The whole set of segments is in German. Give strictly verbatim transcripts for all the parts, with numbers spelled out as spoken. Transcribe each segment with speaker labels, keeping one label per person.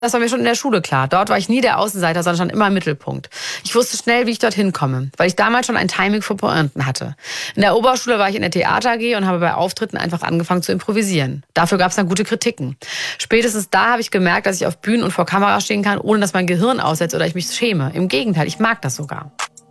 Speaker 1: Das war mir schon in der Schule klar. Dort war ich nie der Außenseiter, sondern stand immer im Mittelpunkt. Ich wusste schnell, wie ich dorthin komme, weil ich damals schon ein Timing für Pointen hatte. In der Oberschule war ich in der Theater A G und habe bei Auftritten einfach angefangen zu improvisieren. Dafür gab es dann gute Kritiken. Spätestens da habe ich gemerkt, dass ich auf Bühnen und vor Kamera stehen kann, ohne dass mein Gehirn aussetzt oder ich mich schäme. Im Gegenteil, ich mag das sogar.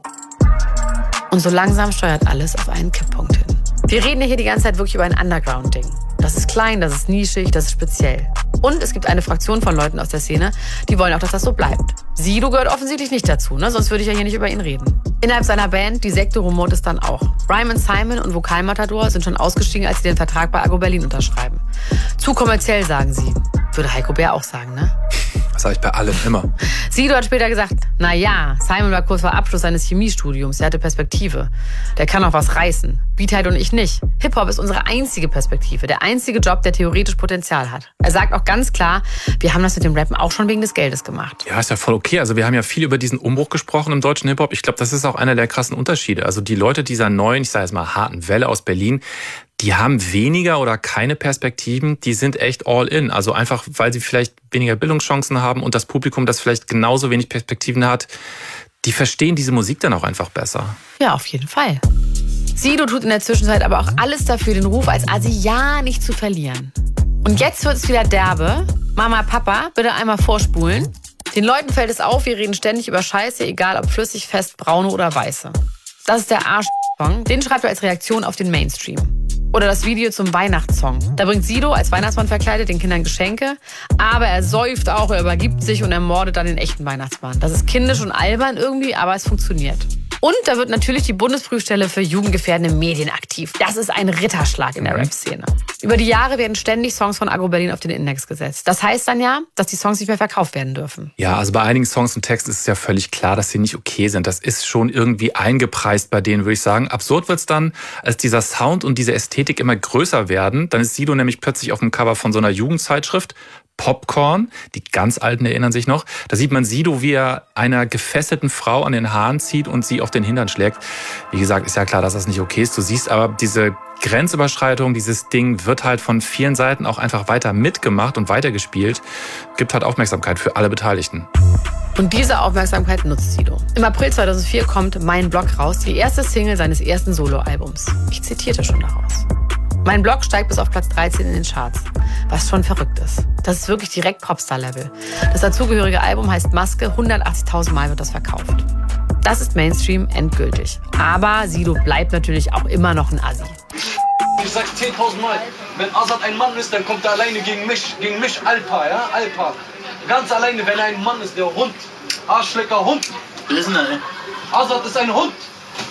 Speaker 1: Und so langsam steuert alles auf einen Kipppunkt hin. Wir reden ja hier die ganze Zeit wirklich über ein Underground-Ding. Das ist klein, das ist nischig, das ist speziell. Und es gibt eine Fraktion von Leuten aus der Szene, die wollen auch, dass das so bleibt. Sido gehört offensichtlich nicht dazu, ne? Sonst würde ich ja hier nicht über ihn reden. Innerhalb seiner Band, die Sekte rumort es dann auch. Ryman Simon und Vokalmatador sind schon ausgestiegen, als sie den Vertrag bei Agro Berlin unterschreiben. Zu kommerziell, sagen sie. Würde Heiko Bär auch sagen, ne?
Speaker 2: Das sage ich bei allem immer.
Speaker 1: Sido hat später gesagt, na ja, Simon war kurz vor Abschluss seines Chemiestudiums, er hatte Perspektive. Der kann auch was reißen. Beatheit und ich nicht. Hip-Hop ist unsere einzige Perspektive, der einzige Job, der theoretisch Potenzial hat. Er sagt auch ganz klar, wir haben das mit dem Rappen auch schon wegen des Geldes gemacht.
Speaker 2: Ja, ist ja voll okay. Also wir haben ja viel über diesen Umbruch gesprochen im deutschen Hip-Hop. Ich glaube, das ist auch einer der krassen Unterschiede. Also die Leute dieser neuen, ich sage jetzt mal harten Welle aus Berlin, die haben weniger oder keine Perspektiven, die sind echt all in. Also einfach, weil sie vielleicht weniger Bildungschancen haben und das Publikum, das vielleicht genauso wenig Perspektiven hat, die verstehen diese Musik dann auch einfach besser.
Speaker 1: Ja, auf jeden Fall. Sido tut in der Zwischenzeit aber auch alles dafür, den Ruf als Asi ja nicht zu verlieren. Und jetzt wird's wieder derbe. Mama, Papa, bitte einmal vorspulen. Den Leuten fällt es auf, wir reden ständig über Scheiße, egal ob flüssig, fest, braune oder weiße. Das ist der Arsch-Song. Den schreibt er als Reaktion auf den Mainstream. Oder das Video zum Weihnachtssong. Da bringt Sido als Weihnachtsmann verkleidet den Kindern Geschenke, aber er säuft auch, er übergibt sich und ermordet dann den echten Weihnachtsmann. Das ist kindisch und albern irgendwie, aber es funktioniert. Und da wird natürlich die Bundesprüfstelle für jugendgefährdende Medien aktiv. Das ist ein Ritterschlag in der Rap-Szene. Über die Jahre werden ständig Songs von Agro Berlin auf den Index gesetzt. Das heißt dann ja, dass die Songs nicht mehr verkauft werden dürfen.
Speaker 2: Ja, also bei einigen Songs und Texten ist es ja völlig klar, dass sie nicht okay sind. Das ist schon irgendwie eingepreist bei denen, würde ich sagen. Absurd wird's dann, als dieser Sound und diese Ästhetik immer größer werden. Dann ist Sido nämlich plötzlich auf dem Cover von so einer Jugendzeitschrift. Popcorn, die ganz Alten erinnern sich noch. Da sieht man Sido, wie er einer gefesselten Frau an den Haaren zieht und sie auf den Hintern schlägt. Wie gesagt, ist ja klar, dass das nicht okay ist. Du siehst aber, diese Grenzüberschreitung, dieses Ding wird halt von vielen Seiten auch einfach weiter mitgemacht und weitergespielt. Gibt halt Aufmerksamkeit für alle Beteiligten.
Speaker 1: Und diese Aufmerksamkeit nutzt Sido. Im April zweitausendvier kommt Mein Block raus, die erste Single seines ersten Soloalbums. Ich zitierte schon daraus. Mein Blog steigt bis auf Platz dreizehn in den Charts, was schon verrückt ist. Das ist wirklich direkt Popstar-Level. Das dazugehörige Album heißt Maske, hundertachtzigtausend Mal wird das verkauft. Das ist Mainstream endgültig. Aber Sido bleibt natürlich auch immer noch ein Assi.
Speaker 3: Ich sag's zehntausend Mal, wenn Azad ein Mann ist, dann kommt er alleine gegen mich, gegen mich Alpa, ja, Alpa. Ganz alleine, wenn er ein Mann ist, der Hund, Arschlecker Hund.
Speaker 4: Listen, ey.
Speaker 3: Azad ist ein Hund.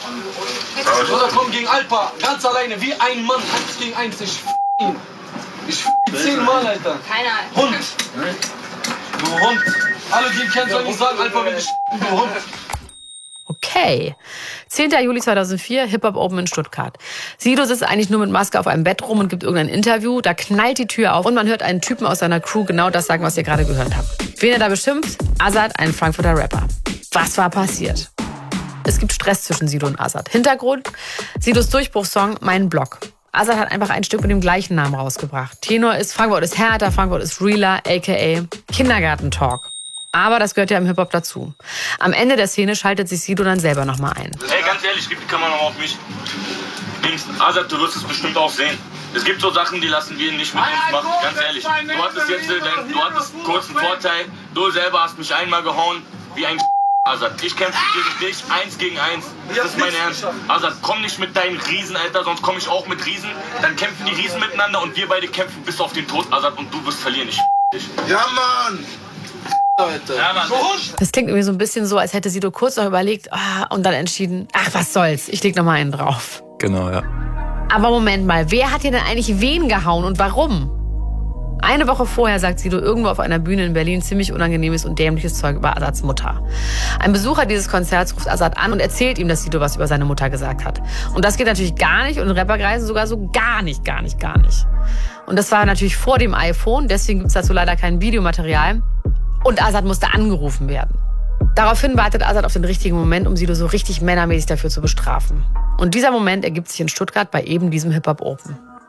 Speaker 3: Oder komm gegen Alpa, ganz alleine, wie ein Mann, eins gegen eins, ich f*** ihn. Ich f*** ihn zehnmal, Alter.
Speaker 5: Keiner.
Speaker 3: Hund. Du Hund. Alle, die ihn kennen, sollen nicht sagen, Alpa, wenn ich f***, du Hund.
Speaker 1: Okay. zehnter Juli zweitausendvier, Hip-Hop Open in Stuttgart. Sido sitzt eigentlich nur mit Maske auf einem Bett rum und gibt irgendein Interview. Da knallt die Tür auf und man hört einen Typen aus seiner Crew genau das sagen, was ihr gerade gehört habt. Wen er da beschimpft? Azad, ein Frankfurter Rapper. Was war passiert? Es gibt Stress zwischen Sido und Azad. Hintergrund? Sidos Durchbruchssong Mein Block. Azad hat einfach ein Stück mit dem gleichen Namen rausgebracht. Tenor ist Frankfurt ist härter, Frankfurt ist realer, aka Kindergarten-Talk. Aber das gehört ja im Hip-Hop dazu. Am Ende der Szene schaltet sich Sido dann selber nochmal ein.
Speaker 4: Ey, ganz ehrlich, gib die Kamera nochmal auf mich. Dings, Azad, du wirst es bestimmt auch sehen. Es gibt so Sachen, die lassen wir nicht mit uns machen, ganz ehrlich. Du hattest jetzt dein, du hattest kurz einen Vorteil. Du selber hast mich einmal gehauen, wie ein Azad. Ich kämpfe gegen dich, eins gegen eins. Das ist mein Ernst. Azad, komm nicht mit deinen Riesen, Alter, sonst komme ich auch mit Riesen. Dann kämpfen die Riesen miteinander und wir beide kämpfen bis auf den Tod, Azad, und du wirst verlieren, ich dich.
Speaker 3: Ja, Mann!
Speaker 4: Ja, Mann.
Speaker 1: Das klingt irgendwie so ein bisschen so, als hätte Sido kurz noch überlegt ah, und dann entschieden, ach, was soll's, ich leg noch mal einen drauf.
Speaker 2: Genau, ja.
Speaker 1: Aber Moment mal, wer hat hier denn eigentlich wen gehauen und warum? Eine Woche vorher sagt Sido irgendwo auf einer Bühne in Berlin ziemlich unangenehmes und dämliches Zeug über Azads Mutter. Ein Besucher dieses Konzerts ruft Azad an und erzählt ihm, dass Sido was über seine Mutter gesagt hat. Und das geht natürlich gar nicht und in Rapperkreisen sogar so gar nicht, gar nicht, gar nicht. Und das war natürlich vor dem iPhone, deswegen gibt's dazu leider kein Videomaterial. Und Azad musste angerufen werden. Daraufhin wartet Azad auf den richtigen Moment, um Sido so richtig männermäßig dafür zu bestrafen. Und dieser Moment ergibt sich in Stuttgart bei eben diesem Hip-Hop Open.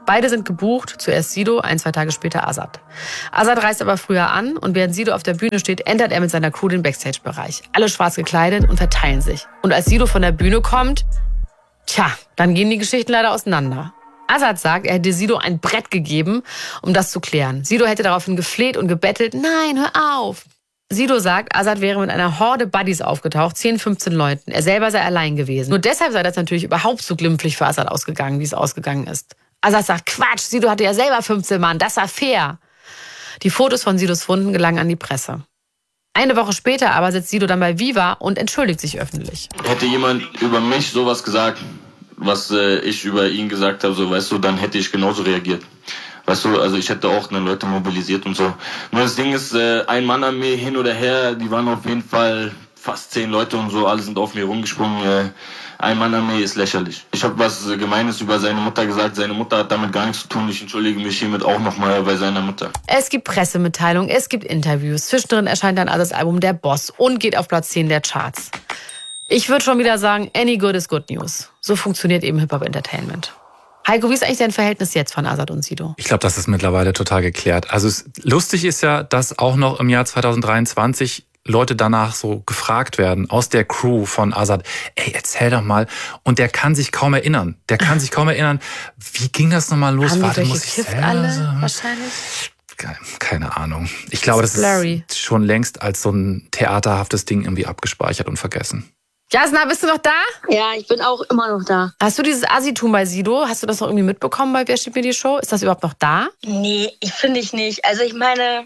Speaker 1: Beide sind gebucht, zuerst Sido, ein, zwei Tage später Azad. Azad reist aber früher an und während Sido auf der Bühne steht, entert er mit seiner Crew den Backstage-Bereich. Alle schwarz gekleidet und verteilen sich. Und als Sido von der Bühne kommt, tja, dann gehen die Geschichten leider auseinander. Azad sagt, er hätte Sido ein Brett gegeben, um das zu klären. Sido hätte daraufhin gefleht und gebettelt, nein, hör auf. Sido sagt, Azad wäre mit einer Horde Buddies aufgetaucht, zehn, fünfzehn Leuten. Er selber sei allein gewesen. Nur deshalb sei das natürlich überhaupt so glimpflich für Azad ausgegangen, wie es ausgegangen ist. Azad sagt, Quatsch, Sido hatte ja selber fünfzehn Mann, das war fair. Die Fotos von Sidos Funden gelangen an die Presse. Eine Woche später aber sitzt Sido dann bei Viva und entschuldigt sich öffentlich.
Speaker 4: Hätte jemand über mich sowas gesagt, was äh, ich über ihn gesagt habe, so, weißt du, dann hätte ich genauso reagiert. Weißt du, also ich hätte auch eine Leute mobilisiert und so. Nur das Ding ist, äh, ein Mann an mir hin oder her, die waren auf jeden Fall fast zehn Leute und so, alle sind auf mir rumgesprungen. Äh, ein Mann an mir ist lächerlich. Ich habe was äh, Gemeines über seine Mutter gesagt. Seine Mutter hat damit gar nichts zu tun. Ich entschuldige mich hiermit auch nochmal bei seiner Mutter.
Speaker 1: Es gibt Pressemitteilungen, es gibt Interviews. Zwischendrin erscheint dann also das Album Der Boss und geht auf Platz zehn der Charts. Ich würde schon wieder sagen, any good is good news. So funktioniert eben Hip-Hop-Entertainment. Heiko, wie ist eigentlich dein Verhältnis jetzt von Azad und Sido?
Speaker 2: Ich glaube, das ist mittlerweile total geklärt. Also es, lustig ist ja, dass auch noch im Jahr zwanzig dreiundzwanzig Leute danach so gefragt werden aus der Crew von Azad. Ey, erzähl doch mal. Und der kann sich kaum erinnern. Der kann sich kaum erinnern. Wie ging das nochmal los?
Speaker 1: Haben
Speaker 2: Warte,
Speaker 1: die
Speaker 2: muss ich
Speaker 1: durchgekifft
Speaker 2: selber
Speaker 1: alle
Speaker 2: so?
Speaker 1: wahrscheinlich?
Speaker 2: Keine, keine Ahnung. Ich glaube, das,
Speaker 1: das ist,
Speaker 2: ist schon längst als so ein theaterhaftes Ding irgendwie abgespeichert und vergessen.
Speaker 1: Jasna, bist du noch da?
Speaker 5: Ja, ich bin auch immer noch da.
Speaker 1: Hast du dieses Assi-Tum bei Sido? Hast du das noch irgendwie mitbekommen bei Wer steht mir die Show? Ist das überhaupt noch da?
Speaker 5: Nee, ich finde ich nicht. Also ich meine,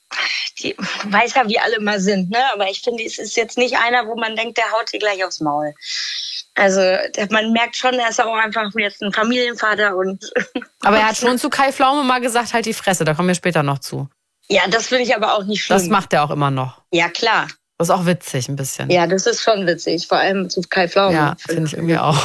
Speaker 5: die weiß ja, wie alle immer sind, ne? Aber ich finde, es ist jetzt nicht einer, wo man denkt, der haut dir gleich aufs Maul. Also man merkt schon, er ist auch einfach jetzt ein Familienvater und.
Speaker 1: Aber er hat schon zu Kai Pflaume mal gesagt, halt die Fresse. Da kommen wir später noch zu.
Speaker 5: Ja, das finde ich aber auch nicht schlimm.
Speaker 1: Das macht er auch immer noch.
Speaker 5: Ja, klar.
Speaker 1: Das ist auch witzig ein bisschen.
Speaker 5: Ja, das ist schon witzig. Vor allem zu Kai Pflaume.
Speaker 1: Ja, finde ich irgendwie auch.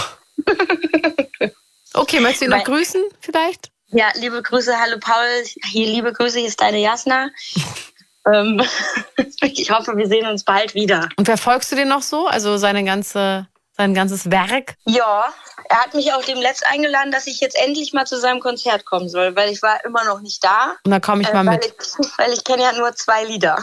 Speaker 1: Okay, möchtest du ihn noch
Speaker 5: Weil,
Speaker 1: grüßen vielleicht?
Speaker 5: Ja, liebe Grüße, hallo Paul. Hier, liebe Grüße, hier ist deine Jasna. ähm, ich hoffe, wir sehen uns bald wieder.
Speaker 1: Und verfolgst du den noch so? Also seine ganze, sein ganzes Werk?
Speaker 5: Ja, er hat mich auch demnächst eingeladen, dass ich jetzt endlich mal zu seinem Konzert kommen soll, weil ich war immer noch nicht da.
Speaker 1: Und da komme ich
Speaker 5: äh,
Speaker 1: mal
Speaker 5: weil
Speaker 1: mit.
Speaker 5: Ich, weil ich kenne ja nur zwei Lieder.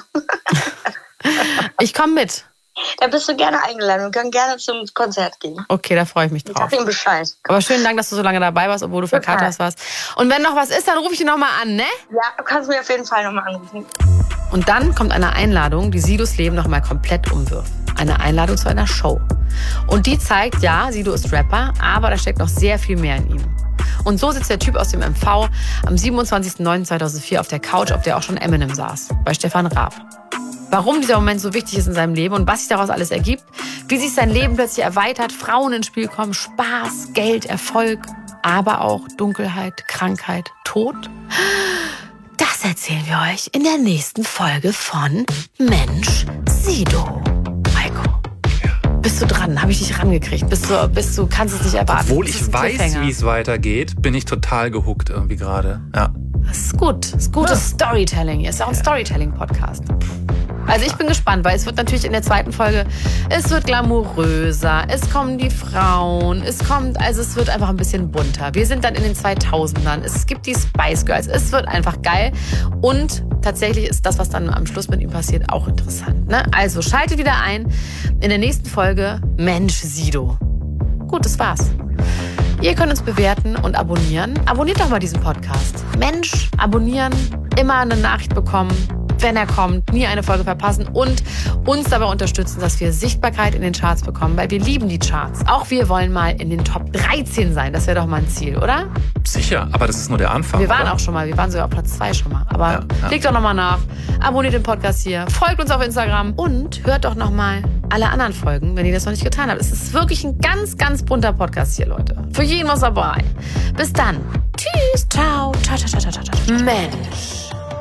Speaker 1: Ich komme mit.
Speaker 5: Da bist du gerne eingeladen und können gerne zum Konzert gehen.
Speaker 1: Okay, da freue ich mich
Speaker 5: Ich
Speaker 1: drauf.
Speaker 5: sag ihm Bescheid.
Speaker 1: Aber schönen Dank, dass du so lange dabei warst, obwohl du verkatert warst. Und wenn noch was ist, dann rufe ich dich nochmal an, ne?
Speaker 5: Ja, du kannst mich auf jeden Fall nochmal anrufen.
Speaker 1: Und dann kommt eine Einladung, die Sidos Leben nochmal komplett umwirft. Eine Einladung zu einer Show. Und die zeigt, ja, Sido ist Rapper, aber da steckt noch sehr viel mehr in ihm. Und so sitzt der Typ aus dem M V am siebenundzwanzigsten neunten zweitausendvier auf der Couch, auf der auch schon Eminem saß, bei Stefan Raab. Warum dieser Moment so wichtig ist in seinem Leben und was sich daraus alles ergibt, wie sich sein Leben plötzlich erweitert, Frauen ins Spiel kommen, Spaß, Geld, Erfolg, aber auch Dunkelheit, Krankheit, Tod. Das erzählen wir euch in der nächsten Folge von Mensch Sido. Heiko, bist du dran? Habe ich dich rangekriegt? Bist du, bist du, kannst es nicht erwarten?
Speaker 2: Obwohl ich weiß, wie es weitergeht, bin ich total gehuckt irgendwie gerade. Ja.
Speaker 1: Das ist gut. Das ist gutes ja. Storytelling. Ist auch ein Storytelling-Podcast. Also ich bin gespannt, weil es wird natürlich in der zweiten Folge, es wird glamouröser, es kommen die Frauen, es kommt, also es wird einfach ein bisschen bunter. Wir sind dann in den zweitausendern, es gibt die Spice Girls, es wird einfach geil und tatsächlich ist das, was dann am Schluss mit ihm passiert, auch interessant. Ne? Also schaltet wieder ein in der nächsten Folge Mensch Sido. Gut, das war's. Ihr könnt uns bewerten und abonnieren. Abonniert doch mal diesen Podcast. Mensch, abonnieren, immer eine Nachricht bekommen, wenn er kommt, nie eine Folge verpassen und uns dabei unterstützen, dass wir Sichtbarkeit in den Charts bekommen, weil wir lieben die Charts. Auch wir wollen mal in den Top dreizehn sein. Das wäre doch mal ein Ziel, oder?
Speaker 2: Sicher, aber das ist nur der Anfang.
Speaker 1: Wir waren
Speaker 2: oder?
Speaker 1: auch schon mal, wir waren sogar auf Platz zwei schon mal. Aber
Speaker 2: ja, ja.
Speaker 1: klickt doch nochmal nach, abonniert den Podcast hier, folgt uns auf Instagram und hört doch nochmal alle anderen Folgen, wenn ihr das noch nicht getan habt. Es ist wirklich ein ganz, ganz bunter Podcast hier, Leute. Für jeden was dabei. Bis dann. Tschüss. Ciao. Ciao, ciao, ciao, ciao, ciao. Mensch.